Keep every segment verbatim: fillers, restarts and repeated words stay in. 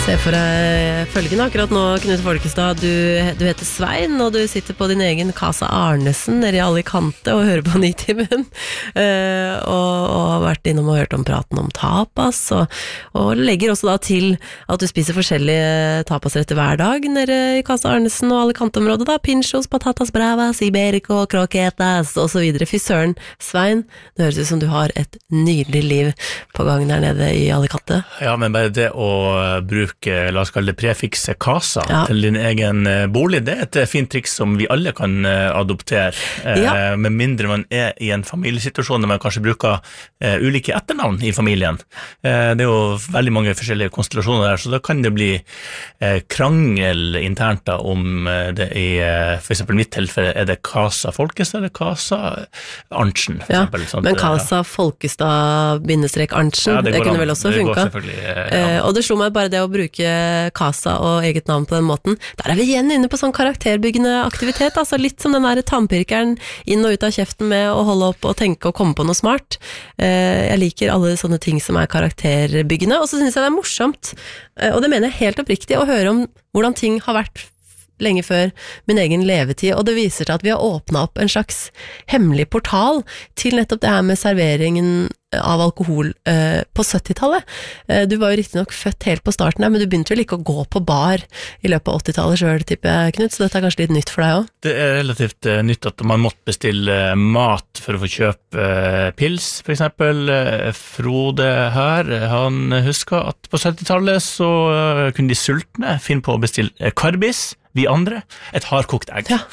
Se for deg følgende akkurat nå, Knut Folkestad. Du, du heter Svein, og du sitter på din egen Casa Arnesen nede i Alicante og hører på Nitimen. Uh, og, og har vært innom og hørt om praten om tapas, og, og legger også da til at du spiser forskjellige tapasretter hver dag nede i Casa Arnesen og Alicante-området. da, Pinchos, patatas bravas, iberico, croquetas, og så videre. Fy søren, Svein, det høres ut som du har et nydelig liv på gang der nede i Alicante. Ja, men bare det å bruke la oss kalle det prefikse casa ja. Til din egen bolig, det er et fint triks som vi alle kan adoptere, ja. eh, med mindre man er i en familiesituasjon der man kanskje bruker eh, ulike etternavn i familien. Eh, det er jo veldig mange forskjellige konstellasjoner der, så da kan det bli eh, krangel internt da, om det i eh, for eksempel mitt tilfelle er det Casa Folkestad eller Casa Arntzen, for ja. eksempel. Sånt, men Casa Folkestad bindestrek Arntzen, ja, det, det kunne an. Vel også funka. Ja. Eh, og det slo meg bare det å bruke Casa og eget navn på den måten. Der er vi igjen inne på sånn karakterbyggende aktivitet, altså litt som den der tannpirkeren inn og ut av kjeften med å holde opp og tenke og komme på noe smart. Eh, jeg liker alle sånne ting som er karakterbyggende, og så synes jeg det er morsomt, eh, og det mener jeg helt oppriktig, å høre om hvordan ting har vært lenge før min egen levetid, og det viser seg at vi har åpnet opp en slags hemmelig portal til nettopp det her med serveringen av alkohol eh, på syttitallet. Eh, du var jo riktig nok født helt på starten der, men du begynte vel ikke å gå på bar i løpet av åttitallet selv, tipper jeg, Knut, så dette er kanskje litt nytt for deg også? Det er relativt uh, nytt at man måtte bestille uh, mat for å få kjøpe uh, pils, for eksempel. Uh, Frode her, han husker at på syttitallet så uh, kunne de sultne finne på å bestille uh, karbis, vi andre, et hardkokt egg. Ja.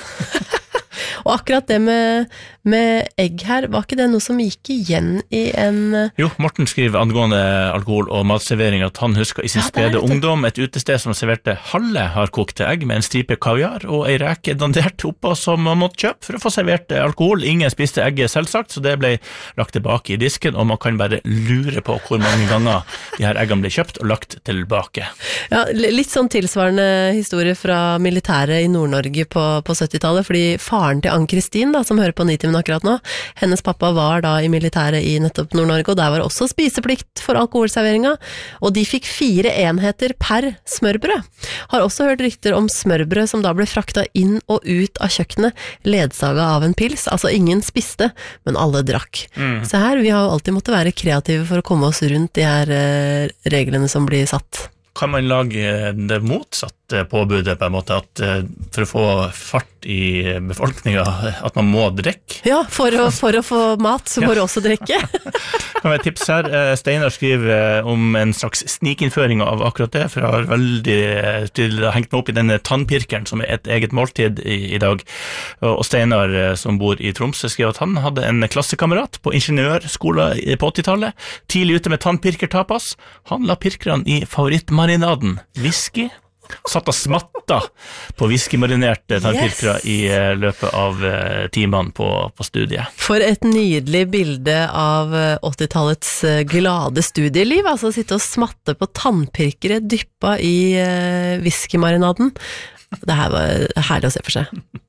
Og akkurat det med, med egg her, var ikke det noe som gikk igjen i en... Jo, Morten skriver angående alkohol og matservering at han husker i sin ja, spede ungdom et utested som serverte halve hardkokte egg med en stripe kaviar og ei reke dandert oppå som man måtte kjøpe for å få servert alkohol. Ingen spiste egget selvsagt, så det ble lagt tilbake i disken, og man kan bare lure på hvor mange ganger de her eggene ble kjøpt og lagt tilbake. Ja, litt sånn tilsvarende historie fra militæret i Nord-Norge på, på syttitallet, fordi faren til Ann-Kristin, da, som hører på Nitimen akkurat nå, hennes pappa var da i militæret i nettopp Nord-Norge, og der var også spiseplikt for alkoholserveringa, og de fikk fire enheter per smørbrød. Har også hørt rykter om smørbrød som da ble frakta inn og ut av kjøkkenet, ledsaga av en pils, altså ingen spiste, men alle drakk. Mm. Så her, vi har jo alltid måttet være kreative for å komme oss rundt de her eh, reglene som blir satt. Kan man lage det motsatte påbudet på en måte, at for å få fart i befolkningen, at man må drikke? Ja, for å, for å få mat, så må ja. Du også drikke. Kan jeg tipse her? Steinar skriver om en slags snikinnføring av akkurat det, for jeg har veldig til hengt meg opp i denne tannpirkeren, som er et eget måltid i, i dag. Og Steinar, som bor i Tromsø, skriver at han hadde en klassekamerat på ingeniørskolen på åttitallet, tidlig ute med tannpirkertapas. Han la pirkerne i favorittmarinaden, whisky, satt og smatta på whiskymarinerte tannpirkere yes. i løpet av timene på, på studiet. For et nydelig bilde av åttitallets glade studieliv, altså sitte og smatte på tannpirkere dyppa i whiskymarinaden. Det her var herlig å se for seg.